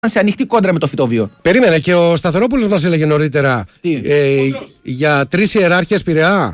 σε ανοιχτή κόντρα με το φυτόβιο. Περίμενε, και ο Σταθερόπουλος μας έλεγε νωρίτερα για 3 ιεράρχες Πειραιά.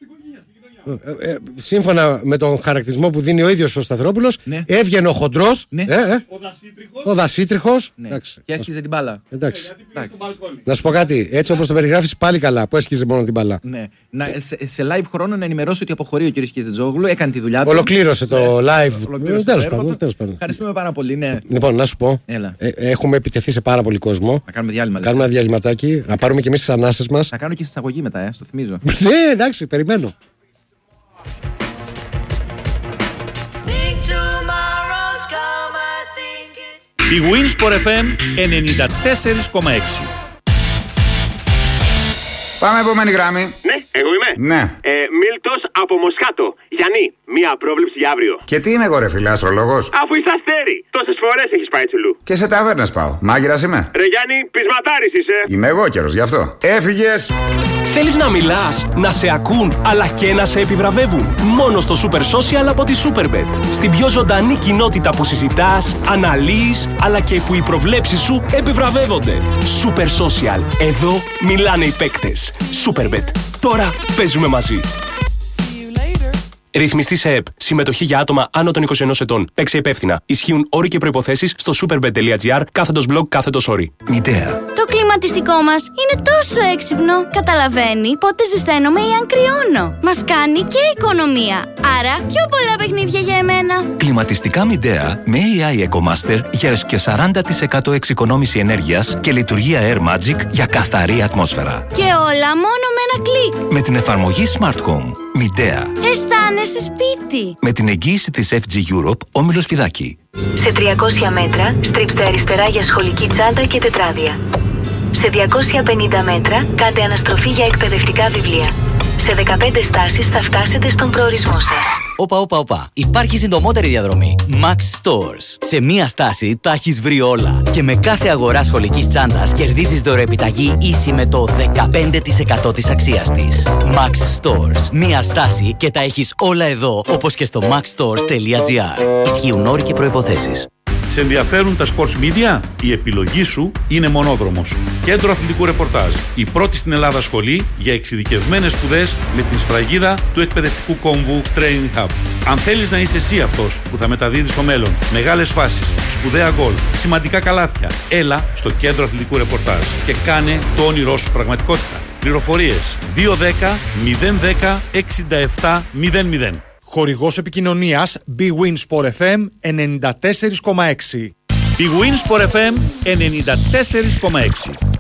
Σύμφωνα με τον χαρακτηρισμό που δίνει ο ίδιος ο Σταθερόπουλος, έβγαινε ο χοντρός, ο δασίτριχος. Και έσκιζε την μπάλα. Εντάξει. Να σου πω κάτι, έτσι όπως το περιγράφεις, πάλι καλά που έσκιζε μόνο την μπάλα. Σε live χρόνο να ενημερώσω ότι αποχωρεί ο κ. Κιζετζόγλου, έκανε τη δουλειά του. Ολοκλήρωσε το live. Τέλος πάντων. Ευχαριστούμε πάρα πολύ. Λοιπόν, να σου πω, έχουμε επιτεθεί σε πάρα πολύ κόσμο. Να κάνουμε διάλειμμα. Κάνουμε ένα διαλυματάκι, να πάρουμε κι εμείς τις ανάσες μας. Θα κάνω και εισαγωγή μετά, στο θυμίζω. Ναι, εντάξει, περιμένω. Η Winsport FM 94,6. Πάμε επόμενη γράμμη. Ναι, εγώ είμαι. Ναι. Μίλτος από Μοσχάτο. Γιάννη, μία πρόβλεψη για αύριο. Και τι είμαι εγώ, ρε φίλε, αστρολόγος? Αφού είσαι αστέρι, τόσες φορές έχεις πάει τσουλού. Και σε ταβέρνες πάω. Μάγειρας είμαι. Ρε Γιάννη, πεισματάρης είσαι. Είμαι εγώ καιρός, γι' αυτό. Έφυγες. Θέλεις να μιλάς, να σε ακούν, αλλά και να σε επιβραβεύουν? Μόνο στο Super Social από τη Superbet. Στην πιο ζωντανή κοινότητα που συζητάς, αναλύεις, αλλά και που οι προβλέψεις σου επιβραβεύονται. Super Social. Εδώ μιλάνε οι παίκτες. Superbet. Τώρα παίζουμε μαζί. Ρυθμιστή σε ΕΠ. Συμμετοχή για άτομα άνω των 21 ετών. Παίξε υπεύθυνα. Ισχύουν όροι και προϋποθέσεις στο superbet.gr/blog/όροι. Μητέα. Το κλιματιστικό μας είναι τόσο έξυπνο. Καταλαβαίνει πότε ζεσταίνομαι ή αν κρυώνω. Μας κάνει και οικονομία. Άρα πιο πολλά παιχνίδια για εμένα. Κλιματιστικά Μητέα με AI EcoMaster για έως και 40% εξοικονόμηση ενέργειας και λειτουργία Air Magic για καθαρή ατμόσφαιρα. Και όλα μόνο με ένα κλικ. Με την εφαρμογή Smart Home. Μητέα. Αισθάνεσαι σπίτι. Με την εγγύηση της FG Europe, Όμιλος Φιδάκη. Σε 300 μέτρα, στρίψτε αριστερά για σχολική τσάντα και τετράδια. Σε 250 μέτρα, κάντε αναστροφή για εκπαιδευτικά βιβλία. Σε 15 στάσεις θα φτάσετε στον προορισμό σας. Όπα. Υπάρχει συντομότερη διαδρομή. Max Stores. Σε μία στάση τα έχεις βρει όλα. Και με κάθε αγορά σχολικής τσάντας κερδίζεις δωρεοεπιταγή ίση με το 15% της αξίας της. Max Stores. Μία στάση και τα έχεις όλα εδώ, όπως και στο maxstores.gr. Ισχύουν όροι και προϋποθέσεις. Σε ενδιαφέρουν τα sports media? Η επιλογή σου είναι Μονόδρομος. Κέντρο αθλητικού ρεπορτάζ. Η πρώτη στην Ελλάδα σχολή για εξειδικευμένες σπουδές με την σφραγίδα του εκπαιδευτικού κόμβου Training Hub. Αν θέλεις να είσαι εσύ αυτός που θα μεταδίδει στο μέλλον μεγάλες φάσεις, σπουδαία γκολ, σημαντικά καλάθια, έλα στο Κέντρο αθλητικού ρεπορτάζ και κάνε το όνειρό σου πραγματικότητα. Πληροφορίες 210 010 67 00. Χορηγός επικοινωνίας Bwin Sport FM 94,6. Bwin Sport FM 94,6.